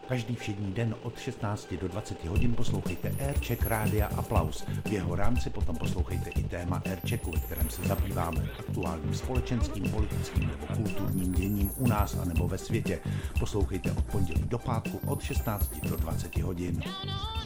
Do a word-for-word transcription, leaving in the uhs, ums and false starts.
Každý všední den od šestnácti do dvaceti hodin poslouchejte Aircheck Rádia Aplaus. V jeho rámci potom poslouchejte i téma Airchecku, ve kterém se zabýváme aktuálním společenským, politickým nebo kulturním děním u nás a nebo ve světě. Poslouchejte od pondělí do pátku od šestnácti do dvaceti hodin.